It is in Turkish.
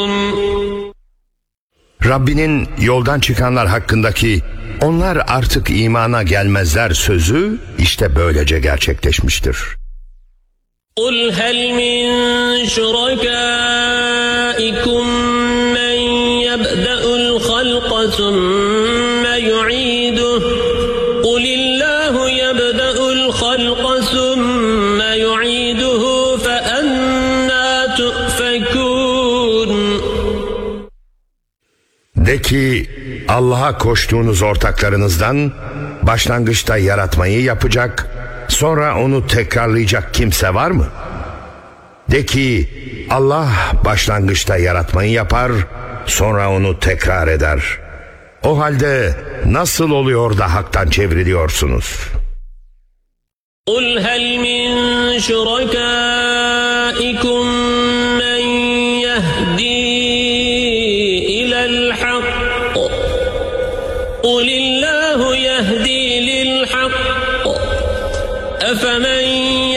Rabbinin yoldan çıkanlar hakkındaki onlar artık imana gelmezler sözü işte böylece gerçekleşmiştir. قُلْ هَلْ مِنْ شُرَكَائِكُمْ مَنْ يَبْدَأُ الْخَلْقَ ثُمَّ يُعِيدُهُ قُلِ اللَّهُ يَبْدَأُ الْخَلْقَ ثُمَّ يُعِيدُهُ فَأَنَّى تُؤْفَكُونَ. De ki Allah'a koştuğunuz ortaklarınızdan başlangıçta yaratmayı yapacak, sonra onu tekrarlayacak kimse var mı? De ki Allah başlangıçta yaratmayı yapar, sonra onu tekrar eder. O halde nasıl oluyor da haktan çevriliyorsunuz? قُلْ هَلْ مِنْ شُرَكَائِكُمْ مَنْ يَهْدِي إِلَى الْحَقِّ قُلِ اللَّهُ يَهْدِي لِلْحَقِّ أَفَمَنْ